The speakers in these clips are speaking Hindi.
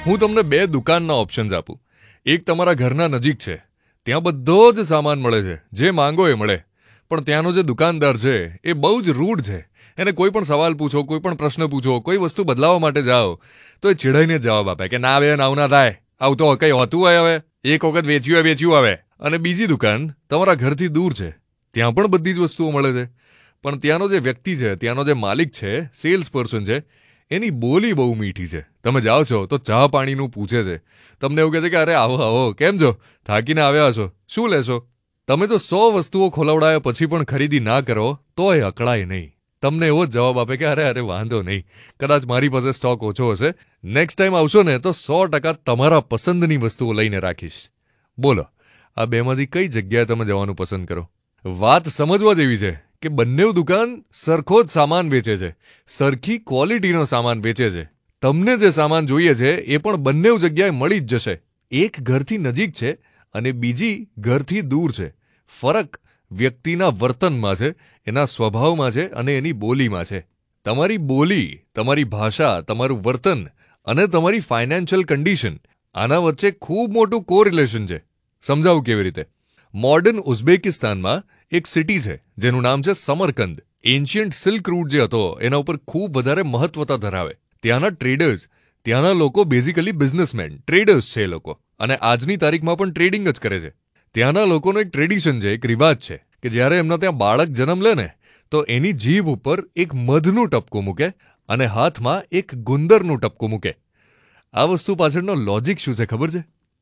હું તમને 2 દુકાનના ઓપ્શન્સ આપું. એક તમારા ઘરના નજીક છે, ત્યાં બધો જ સામાન મળે છે, જે માંગો એ મળે. પણ ત્યાંનો જે દુકાનદાર છે એ બહુ જ રૂડ છે. એને કોઈ પણ સવાલ પૂછો, કોઈ પણ પ્રશ્ન પૂછો, કોઈ વસ્તુ બદલાવવા માટે જાઓ તો એ ચીડાઈને જવાબ આપે કે ના આવે, આવું ના થાય, આવું તો કંઈ હોતું હોય. હવે એક વખત વેચ્યું આવે. અને બીજી દુકાન તમારા ઘરથી દૂર છે, ત્યાં પણ બધી જ વસ્તુઓ મળે છે. પણ ત્યાંનો જે વ્યક્તિ છે, ત્યાંનો જે માલિક છે, સેલ્સ પર્સન છે, એની બોલી બહુ મીઠી છે. તમે જાઓ છો તો ચા પાણીનું પૂછે છે. તમને એવું કહે છે કે અરે આવો, કેમ છો, થાકીને આવ્યા છો, શું લેશો? તમે જો 100 વસ્તુઓ ખોલવડાયા પછી પણ ખરીદી ના કરો તો એ અકળાય નહીં. તમને એવો જ જવાબ આપે કે અરે વાંધો નહીં, કદાચ મારી પાસે સ્ટોક ઓછો હશે, નેક્સ્ટ ટાઈમ આવશો ને તો 100% તમારા પસંદની વસ્તુઓ લઈને રાખીશ. બોલો, આ બેમાંથી કઈ જગ્યાએ તમે જવાનું પસંદ કરો? વાત સમજવા જેવી છે કે બંને દુકાન સરખો જ સામાન વેચે છે, સરખી ક્વોલિટીનો સામાન વેચે છે. તમને જે સામાન જોઈએ છે એ પણ બંને જગ્યાએ મળી જ જશે. એક ઘરથી નજીક છે અને બીજી ઘરથી દૂર છે. ફરક વ્યક્તિના વર્તનમાં છે, એના સ્વભાવમાં છે અને એની બોલીમાં છે. તમારી બોલી, તમારી ભાષા, તમારું વર્તન અને તમારી ફાઇનાન્શિયલ કન્ડિશન, આના વચ્ચે ખૂબ મોટું કોરિલેશન છે. સમજાવું કેવી રીતે? મોડર્ન ઉઝબેકિસ્તાનમાં એક સિટી છે જેનું નામ છે સમરકંદ. એન્શિયન્ટ સિલ્ક રૂટ જે હતો એના ઉપર ખૂબ વધારે મહત્વતા ધરાવે. ત્યાંના ટ્રેડર્સ, ત્યાંના લોકો બેઝિકલી બિઝનેસમેન, ટ્રેડર્સ છે એ લોકો, અને આજની તારીખમાં પણ ટ્રેડિંગ જ કરે છે. ત્યાંના લોકોનો એક ટ્રેડિશન છે, એક રિવાજ છે કે જ્યારે એમના ત્યાં બાળક જન્મ લે ને તો એની જીભ ઉપર એક મધનું ટપકું મૂકે અને હાથમાં એક ગુંદરનું ટપકું મૂકે. આ વસ્તુ પાછળનો લોજિક શું છે ખબર છે?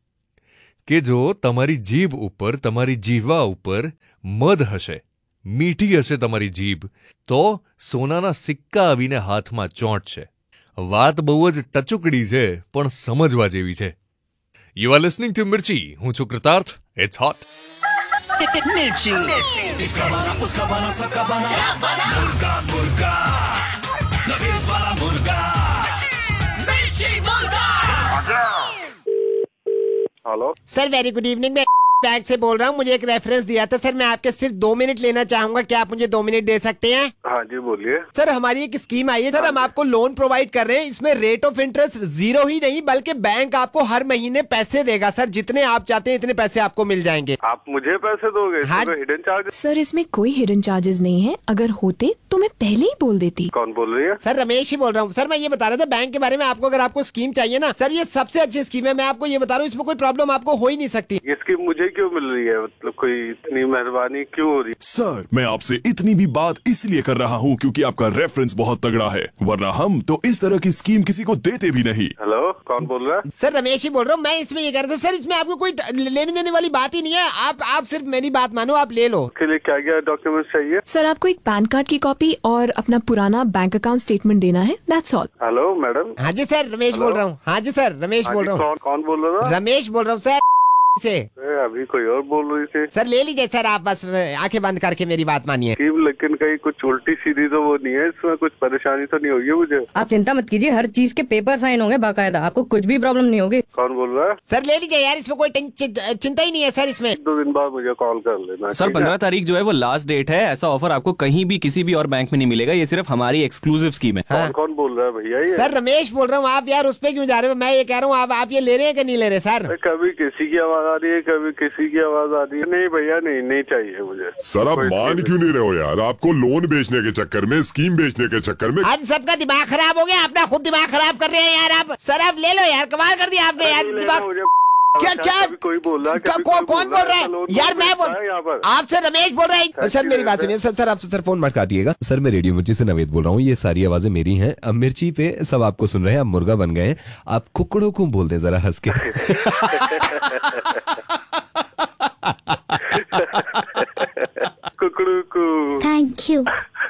કે જો તમારી જીભ ઉપર, તમારી જીહવા ઉપર મધ હશે, મીઠી હશે તમારી જીભ, તો સોનાના સિક્કા આવીને હાથમાં ચોંટશે. વાત બહુ જ ટચુકડી છે પણ સમજવા જેવી છે. You are listening to Mirchi. હું છું કૃતાર્થ. It's hot. Mirchi. इसका बना, उसका बना, सबका बना. मुर्गा, मुर्गा. नवीन वाला मुर्गा. Mirchi मुर्गा. Hello sir, very good evening. मैं बैंक से बोल रहा हूँ. मुझे एक रेफरेंस दिया था सर. मैं आपके सिर्फ 2 मिनट लेना चाहूंगा. क्या आप मुझे 2 मिनट दे सकते हैं? हाँ जी बोलिए. सर, हमारी एक स्कीम आई है सर. हम आपको लोन प्रोवाइड कर रहे हैं. इसमें रेट ऑफ इंटरेस्ट 0 ही नहीं बल्कि बैंक आपको हर महीने पैसे देगा सर. जितने आप चाहते हैं इतने पैसे आपको मिल जाएंगे. आप मुझे पैसे दोगे? हाँ. Hidden charge? सर, इसमें कोई हिडन चार्जेस नहीं है. अगर होते तो मैं पहले ही बोल देती. कौन बोल रही है? सर, रमेश ही बोल रहा हूँ. सर, मैं ये बता रहा था बैंक के बारे में आपको. अगर आपको स्कीम चाहिए ना सर, ये सबसे अच्छी स्कीम है. मैं आपको ये बता रहा हूँ, इसमें कोई प्रॉब्लम आपको हो ही नहीं सकती. ये स्कीम मुझे क्यों मिल रही है? मतलब कोई इतनी मेहरबानी क्यों हो रही? सर, मैं आपसे इतनी भी बात इसलिए कर रहा हूँ क्योंकि आपका रेफरेंस बहुत तगड़ा है, वरना हम तो इस तरह की स्कीम किसी को देते भी नहीं. हेलो, कौन बोल रहा है? सर, रमेश ही बोल रहा हूँ. मैं इसमें ये कह रहा था सर, इसमें आपको कोई लेने देने वाली बात ही नहीं है. आप सिर्फ मेरी बात मानो, आप ले लो. उसके लिए क्या क्या डॉक्यूमेंट चाहिए? सर, आपको एक पैन कार्ड की कॉपी और अपना पुराना बैंक अकाउंट स्टेटमेंट देना है. That's all. Hello madam. हाँ जी सर, रमेश बोल रहा हूँ. हाँ जी सर, रमेश बोल रहा हूँ. कौन बोल रहा था? रमेश बोल रहा हूँ सर से. अभी कोई और बोल रही थी. सर, ले लीजिए सर. आप बस आंखें बंद करके मेरी बात मानिए. स्कीम लेकिन कहीं कुछ उल्टी सीधी तो वो नहीं है? इसमें कुछ परेशानी तो नहीं होगी मुझे? आप चिंता मत कीजिए, हर चीज के पेपर साइन होंगे बाकायदा. आपको कुछ भी प्रॉब्लम नहीं होगी. कौन बोल रहा है? सर, ले लीजिए यार. इसमें कोई चिंता ही नहीं है सर. इसमें 2 दिन बाद मुझे कॉल कर लेना. सर, 15 तारीख जो है वो लास्ट डेट है. ऐसा ऑफर आपको कहीं भी किसी भी और बैंक में नहीं मिलेगा. ये सिर्फ हमारी एक्सक्लूसिव स्कीम है. हाँ. कौन बोल रहा है भैया? ये सर, रमेश बोल रहा हूँ. आप यार उस पे क्यों जा रहे हो? मैं ये कह रहा हूँ, आप ये ले रहे हैं कि नहीं ले रहे सर? कभी किसी की आवाज आ रही है, कभी किसी की आवाज आ रही है. नहीं भैया, नहीं चाहिए मुझे. सर, आप मान क्यों नहीं रहे हो यार? आपको लोन बेचने के चक्कर में, स्कीम बेचने के चक्कर में हम सबका दिमाग खराब हो गया. अपना खुद दिमाग खराब कर रहे हैं यार आप. सर, आप ले लो यार. कमाल कर दिया आपने यार. दिमाग क्या कोई बोल रहा है? कौन बोल रहा है यार? मैं बोल आपसे रमेश बोल रहा है. सर, मेरी बात सुनिए सर. आप सर फोन मत काटिएगा. सर, मैं रेडियो मिर्ची से नवेद बोल रहा हूँ. ये सारी आवाजें मेरी हैं. अब मिर्ची पे सब आपको सुन रहे हैं. आप मुर्गा बन गए. आप कुकड़ों को बोल दें जरा हंस के. कुकड़ू को Thank you.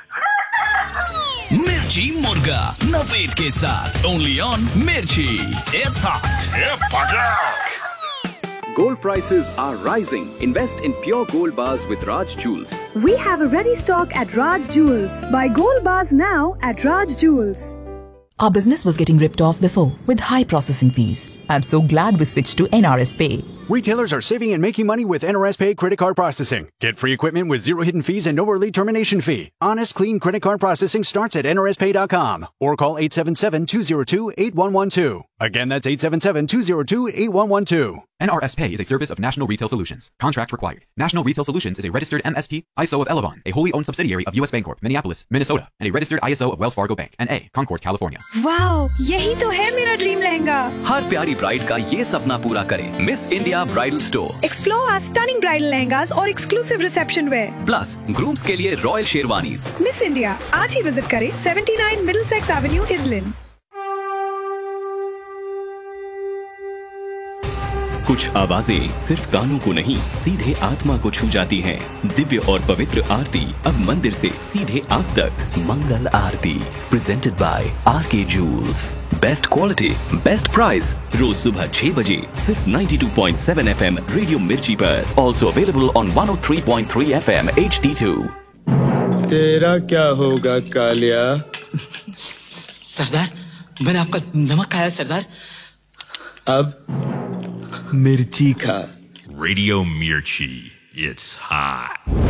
मिर्ची मुर्गा नवेद के साथ ओनली ऑन मिर्ची. It's hot. Gold prices are rising. Invest in pure gold bars with Raj Jewels. We have a ready stock at Raj Jewels. Buy gold bars now at Raj Jewels. Our business was getting ripped off before with high processing fees. I'm so glad we switched to NRS Pay. Retailers are saving and making money with NRS Pay credit card processing. Get free equipment with zero hidden fees and no early termination fee. Honest, clean credit card processing starts at nrspay.com or call 877-202-8112. Again, that's 877-202-8112. NRS Pay is a service of National Retail Solutions. Contract required. National Retail Solutions is a registered MSP, ISO of Elavon, a wholly owned subsidiary of US Bancorp, Minneapolis, Minnesota, and a registered ISO of Wells Fargo Bank, NA, Concord, California. Wow, यही तो है मेरा ड्रीम लहंगा। हर प्यारी ब्राइड का ये सपना पूरा करे miss India bridal store. Explore our stunning bridal lehengas और exclusive reception wear. Plus grooms के लिए रॉयल शेरवानीज। Miss India, आज ही विजिट करें 79 Middlesex Avenue, Islin. कुछ आवाजें सिर्फ कानों को नहीं सीधे आत्मा को छू जाती हैं। दिव्य और पवित्र आरती अब मंदिर से सीधे आप तक। मंगल आरती presented by R K joules. Best quality best price रोज सुबह 6 बजे सिर्फ 92.7 FM रेडियो मिर्ची पर। Also available on 103.3 FM HD2। तेरा क्या होगा कालिया? सरदार, मैंने आपका नमक खाया सरदार। अब मिर्ची खा। Radio Mirchi. It's hot.